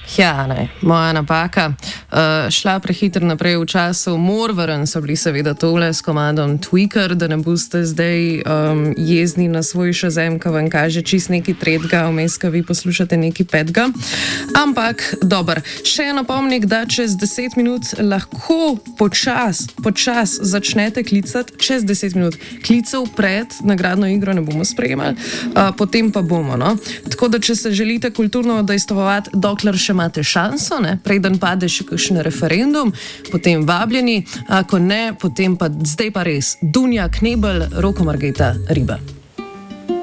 Ja, ne, moja napaka. Šla prehitro naprej v času. Morvaren so bili seveda tole s komandom Tweaker, da ne boste zdaj jezni na svoj šazem, ko vam kaže čist neki tretga, vmes, ko vi poslušate neki petga. Ampak, dober, še eno pomnik, da čez 10 minut lahko počas začnete klicati, čez 10 minut. Klicev pred nagradno igro ne bomo sprejemali, potem pa bomo, no. Tako da, če se želite kulturno oddejstvovati, dokler še imate šanso, ne, preden pade še kakšen referendum, potem vabljeni, ako ne, potem pa zdaj pa res Dunja Knebel, Roko Margeta Riba.